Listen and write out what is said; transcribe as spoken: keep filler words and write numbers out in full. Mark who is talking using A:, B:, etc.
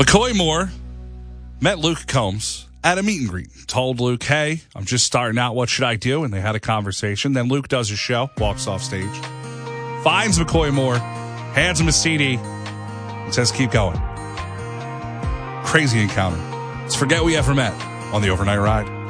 A: McCoy Moore met Luke Combs at a meet and greet. Told Luke, hey, I'm just starting out. What should I do? And they had a conversation. Then Luke does his show, walks off stage, finds McCoy Moore, hands him a C D, and says, keep going. Crazy encounter. Let's forget we ever met on the Overnight Ride.